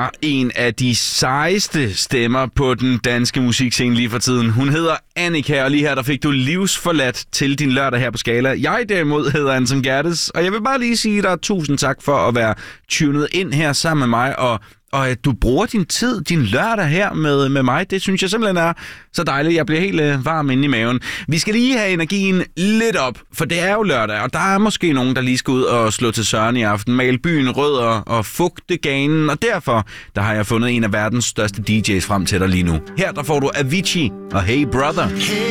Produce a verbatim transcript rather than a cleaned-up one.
bare en af de sejeste stemmer på den danske musikscene lige for tiden. Hun hedder Annika, og lige her der fik du livsforladt til din lørdag her på Skala. Jeg derimod hedder Anton Gerdes, og jeg vil bare lige sige dig tusind tak for at være tunet ind her sammen med mig, og Og at du bruger din tid, din lørdag her med, med mig, det synes jeg simpelthen er så dejligt. Jeg bliver helt øh, varm inde i maven. Vi skal lige have energien lidt op, for det er jo lørdag, og der er måske nogen, der lige skal ud og slå til Søren i aften. Male byen rød og, og fugte ganen, og derfor der har jeg fundet en af verdens største D J's frem til dig lige nu. Her der får du Avicii og Hey Brother. Hey